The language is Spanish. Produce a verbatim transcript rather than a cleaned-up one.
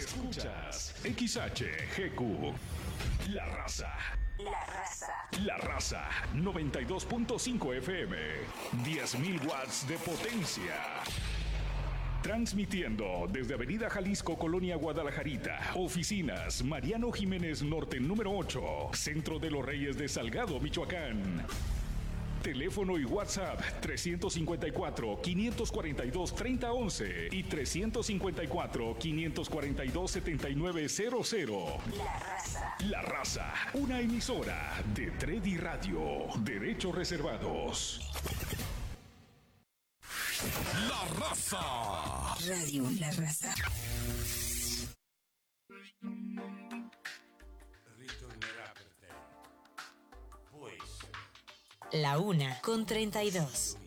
Escuchas X H G Q. La Raza. La Raza. La Raza. noventa y dos punto cinco F M. diez mil watts de potencia. Transmitiendo desde Avenida Jalisco, Colonia Guadalajarita. Oficinas Mariano Jiménez Norte número ocho. Centro de los Reyes de Salgado, Michoacán. Teléfono y WhatsApp trescientos cincuenta y cuatro, quinientos cuarenta y dos, treinta once y trescientos cincuenta y cuatro, quinientos cuarenta y dos, setenta y nueve cero cero. La Raza. La Raza, una emisora de Tredi Radio. Derechos reservados. La Raza. Radio La Raza. Ritornerà per te. Può essere. La una con treinta y dos.